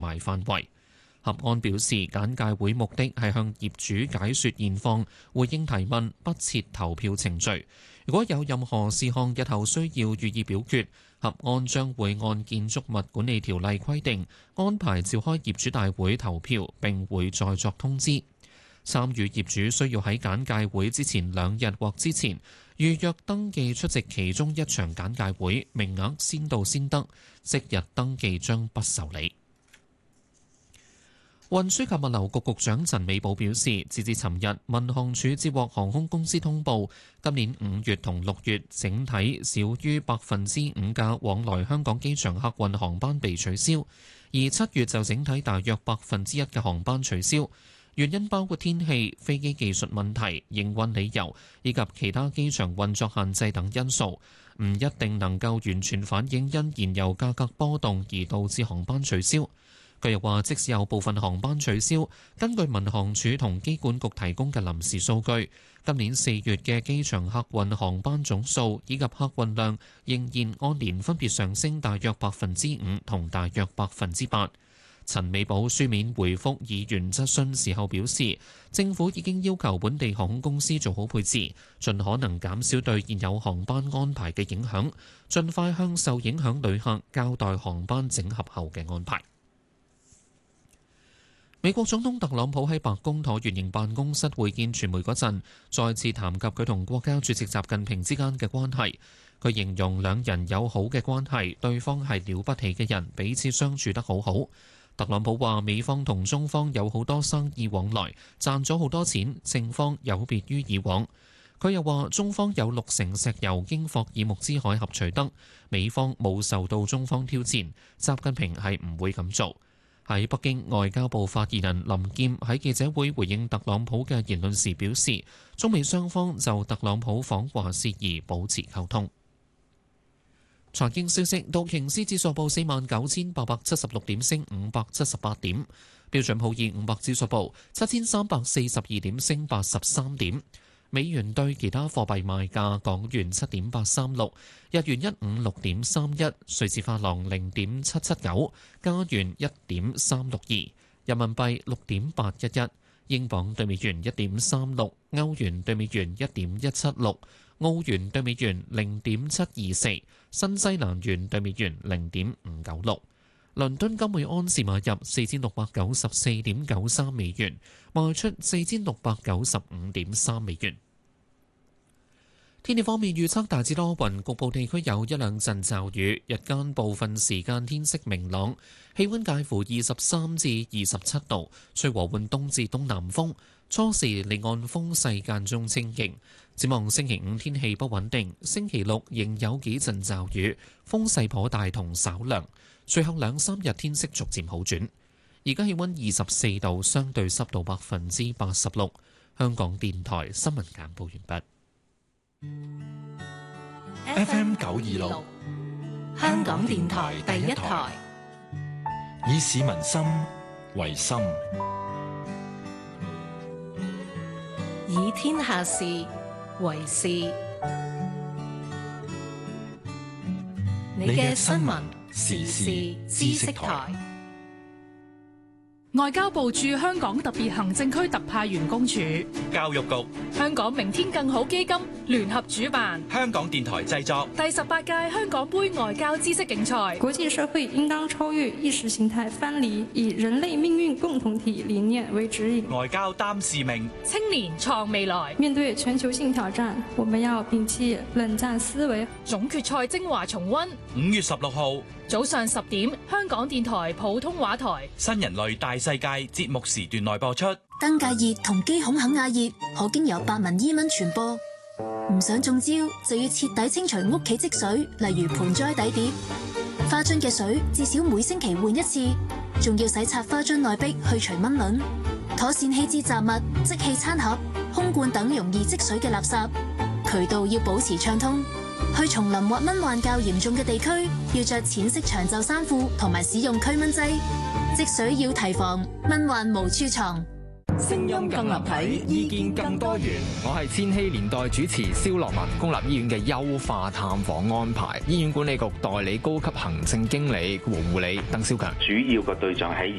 埋範圍。合安表示，簡介會目的係向業主解說現況，回應提問，不設投票程序。如果有任何事項日後需要予以表決，合安將會按建築物管理條例規定安排召開業主大會投票，並會再作通知。參與業主需要喺簡介會之前2日或之前預約登記出席其中一場簡介會，名額先到先得，即日登記將不受理。運輸及物流局局長陳美寶表示，截至尋日，民航處接獲航空公司通報，今年5月同6月整體少於5%嘅往來香港機場客運航班被取消，而7月就整體大約1%嘅航班取消。原因包括天氣、飛機技術問題、營運理由以及其他機場運作限制等因素，唔一定能夠完全反映因燃油價格波動而導致航班取消。佢又話，即使有部分航班取消，根據民航處同機管局提供嘅臨時數據，今年4月嘅機場客運航班總數以及客運量仍然按年分別上升大約5%同大約8%。陳美寶書面回覆議員質詢時候表示，政府已經要求本地航空公司做好配置，盡可能減少對現有航班安排嘅影響，盡快向受影響旅客交代航班整合後嘅安排。美國總統特朗普喺白宮橢圓形辦公室會見傳媒嗰陣，再次談及佢同國家主席習近平之間嘅關係。佢形容兩人有好嘅關係，對方係了不起嘅人，彼此相處得好好。特朗普話：美方同中方有好多生意往來，賺咗好多錢，情況有別於以往。佢又話：中方有60成石油經霍爾木茲海峽取得，美方冇受到中方挑戰，習近平係唔會咁做。喺北京，外交部發言人林劍喺記者會回應特朗普嘅言論時表示，中美雙方就特朗普訪華事宜保持溝通。財經消息，道瓊斯指數報49,876點，升578點；標準普爾500指數報7,342點，升83點。美元對其他貨幣賣價：港元7.836，日元156.31，瑞士法郎0.779，加元1.362，人民幣6.811，英鎊對美元1.36，歐元對美元1.176，澳元對美元0.724，新西蘭元對美元0.596。倫敦金每盎司買入4694.93美元，賣出4695.3美元。天氣方面預測大致多雲，局部地區有一兩陣驟雨，日間部分時間天色明朗，氣溫介乎23至27度，吹和緩東至東南風，初時離岸風勢間中清勁。展望星期5天氣不穩定，星期6仍有幾陣驟雨，風勢頗大同稍涼。隨後2-3日天色逐漸好轉。而家氣溫24度，相對濕度86%。香港電台新聞簡報完畢。 FM 926，香港電台第一台，以市民心為心， 以天下事為事。你嘅新聞時事知識台。 外交部駐香港特別行政區特派員公署、 教育局、 香港明天更好基金聯合主辦， 香港電台製作第18屆香港杯外交知識競賽。 國際社會應當超越意識形態藩籬，以人類命運共同體理念為指引。 外交擔使命， 青年創未來。 面對全球性挑戰，我們要摒棄冷戰思維。 總決賽精華重溫 5月16號早上10點，香港電台普通話台新人類大世界節目時段內播出。 登革熱同肌孔肯亞熱可經由白紋伊蚊傳播，唔想中招就要徹底清除屋企積水，例如盆栽底碟、花樽嘅水，至少每星期換一次，仲要洗擦花樽內壁去除蚊卵，妥善棄置雜物、即棄餐盒、空罐等容易積水嘅垃圾，渠道要保持暢通。去叢林或蚊患較嚴重嘅地區，要着淺色長袖衫褲同埋使用驅蚊劑。積水要提防，蚊患無處藏。 聲音更立體，意見更多元。我係千禧年代主持蕭樂文。公立醫院嘅優化探訪安排，醫院管理局代理高級行政經理和護理鄧兆強。 主要個對象喺